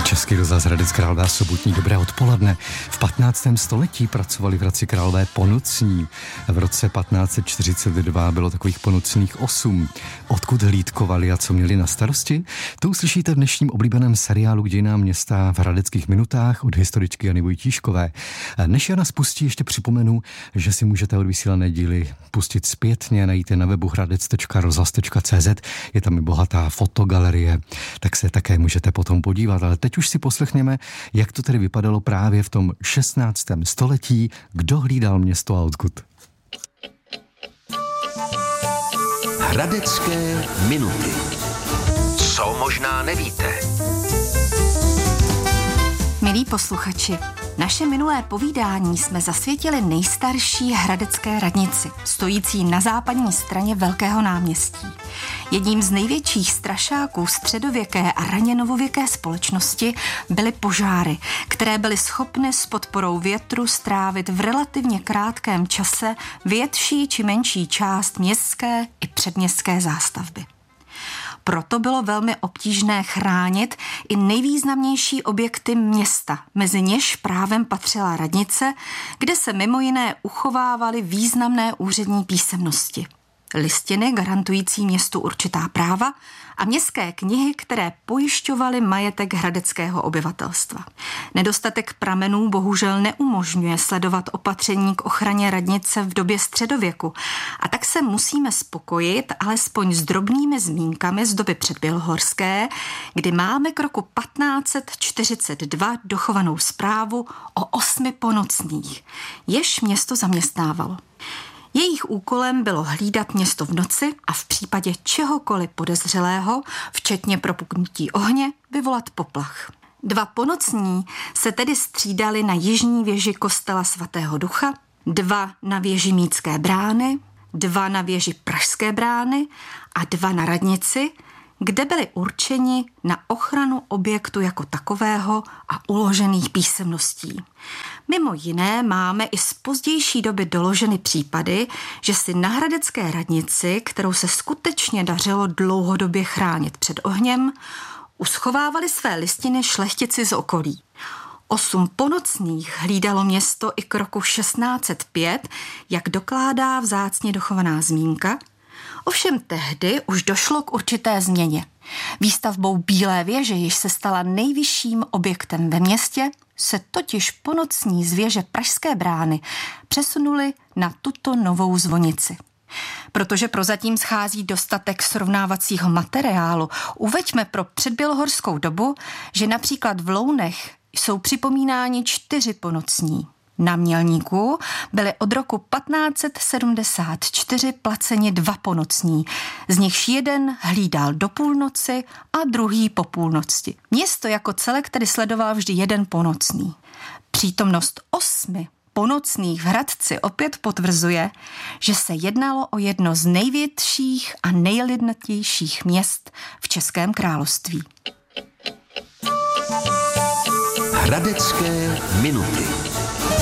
Český rozhlas Hradec Králové, sobotní dobré odpoledne. V 15. století pracovali v Hradci Králové ponocní. V roce 1542 bylo takových ponocných 8. Odkud hlídkovali a co měli na starosti? To uslyšíte v dnešním oblíbeném seriálu k dějinám města v hradeckých minutách od historičky Jany Vojtíškové. Než Jana spustí, ještě připomenu, že si můžete odvysílané díly pustit zpětně, najít je na webu hradec.rozhlas.cz. Je tam i bohatá fotogalerie, tak se také můžete potom podívat. Ale teď už si poslechněme, jak to tedy vypadalo právě v tom 16. století, kdo hlídal město a odkud. Hradecké minuty. Co možná nevíte? Milí posluchači, naše minulé povídání jsme zasvětili nejstarší hradecké radnici, stojící na západní straně Velkého náměstí. Jedním z největších strašáků středověké a raně novověké společnosti byly požáry, které byly schopny s podporou větru strávit v relativně krátkém čase větší či menší část městské i předměstské zástavby. Proto bylo velmi obtížné chránit i nejvýznamnější objekty města, mezi něž právem patřila radnice, kde se mimo jiné uchovávaly významné úřední písemnosti, listiny garantující městu určitá práva a městské knihy, které pojišťovaly majetek hradeckého obyvatelstva. Nedostatek pramenů bohužel neumožňuje sledovat opatření k ochraně radnice v době středověku a tak se musíme spokojit alespoň s drobnými zmínkami z doby předbělohorské, kdy máme k roku 1542 dochovanou zprávu o 8 ponocních, jež město zaměstnávalo. Jejich úkolem bylo hlídat město v noci a v případě čehokoliv podezřelého, včetně propuknutí ohně, vyvolat poplach. 2 ponocní se tedy střídali na jižní věži kostela svatého Ducha, 2 na věži Mítské brány, 2 na věži Pražské brány a 2 na radnici, kde byli určeni na ochranu objektu jako takového a uložených písemností. Mimo jiné máme i z pozdější doby doloženy případy, že si na hradecké radnici, kterou se skutečně dařilo dlouhodobě chránit před ohněm, uschovávali své listiny šlechtici z okolí. 8 ponocných hlídalo město i k roku 1605, jak dokládá vzácně dochovaná zmínka. Ovšem tehdy už došlo k určité změně. Výstavbou Bílé věže, jež se stala nejvyšším objektem ve městě, se totiž ponocní z věže Pražské brány přesunuli na tuto novou zvonici. Protože prozatím schází dostatek srovnávacího materiálu, uveďme pro předbělohorskou dobu, že například v Lounech jsou připomínáni 4 ponocní. Na Mělníku byly od roku 1574 placeni 2 ponocní, z nichž jeden hlídal do půlnoci a druhý po půlnoci. Město jako celek tedy sledoval vždy 1 ponocní. Přítomnost 8 ponocných v Hradci opět potvrzuje, že se jednalo o jedno z největších a nejlidnatějších měst v Českém království. Hradecké minuty.